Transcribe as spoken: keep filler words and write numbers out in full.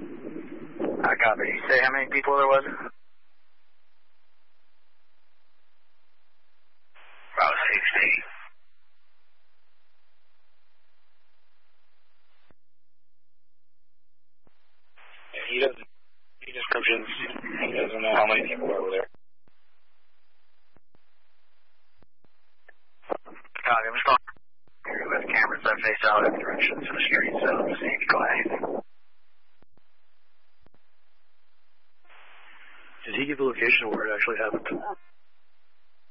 I copy. Say how many people there was? About sixty. Yeah, he doesn't, he descriptions, he doesn't know how many people are over there. Copy, I'm just talking with cameras that face out in direction to the street, so I'm seeing if you got anything. Did he give the location of where it actually happened?